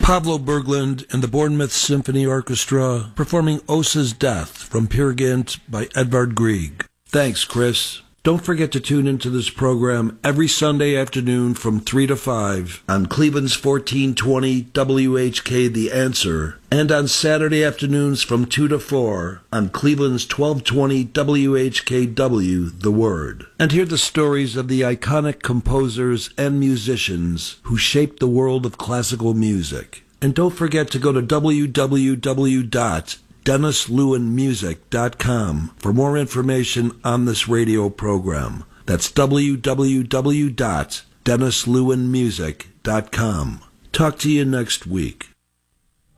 Pavlo Berglund and the Bournemouth Symphony Orchestra performing Osa's Death from Peer Gynt by Edvard Grieg. Thanks, Chris. Don't forget to tune into this program every Sunday afternoon from 3 to 5 on Cleveland's 1420 WHK The Answer, and on Saturday afternoons from 2 to 4 on Cleveland's 1220 WHKW The Word. And hear the stories of the iconic composers and musicians who shaped the world of classical music. And don't forget to go to www.DennisLewinMusic.com for more information on this radio program. That's www.DennisLewinMusic.com. Talk to you next week.